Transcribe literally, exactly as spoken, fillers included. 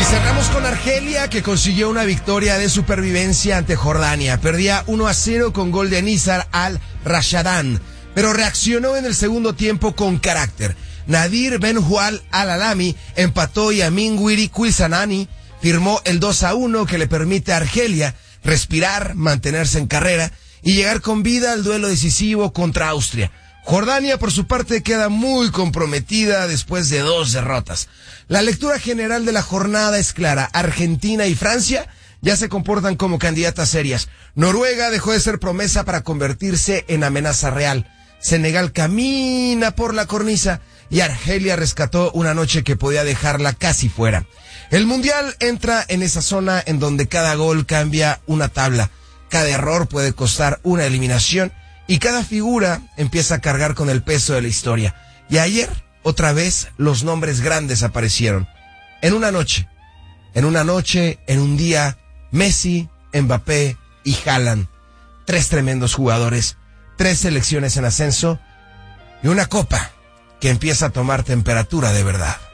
cerramos con Argelia, que consiguió una victoria de supervivencia ante Jordania. Perdía uno a cero con gol de Nizar al-Rashadan, pero reaccionó en el segundo tiempo con carácter. Nadir Ben-Hual al-Alami empató y Amin Wiri Quilsanani firmó el dos a uno que le permite a Argelia respirar, mantenerse en carrera y llegar con vida al duelo decisivo contra Austria. Jordania, por su parte, queda muy comprometida después de dos derrotas. La lectura general de la jornada es clara. Argentina y Francia ya se comportan como candidatas serias. Noruega dejó de ser promesa para convertirse en amenaza real. Senegal camina por la cornisa y Argelia rescató una noche que podía dejarla casi fuera. El Mundial entra en esa zona en donde cada gol cambia una tabla. Cada error puede costar una eliminación. Y cada figura empieza a cargar con el peso de la historia. Y ayer, otra vez, los nombres grandes aparecieron. En una noche, en una noche, en un día, Messi, Mbappé y Haaland. Tres tremendos jugadores, tres selecciones en ascenso y una copa que empieza a tomar temperatura de verdad.